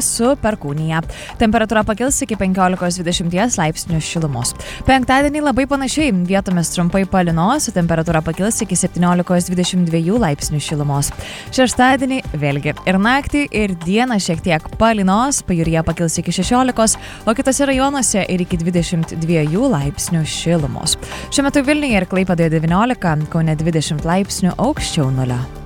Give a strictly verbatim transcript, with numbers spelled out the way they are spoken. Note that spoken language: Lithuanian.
su Perkūnija. Temperatūra pakils iki penkiolikos dvidešimt laipsnių šilumos. Penktadienį labai panašiai, vietomis trumpai palynos, temperatūra pakils iki septyniolikos dvidešimt dviejų laipsnių šilumos. Šeštadienį vėlgi ir naktį, ir dieną šiek tiek palynos, pajūryje pakils iki šešiolikos, o kitose rajonuose ir iki dvidešimt dviejų laipsnių šilumos. Šiuo metu Vilniuje ir Klaipėdoje devyniolika, Kaune dvidešimt laipsnių aukščiau nulio.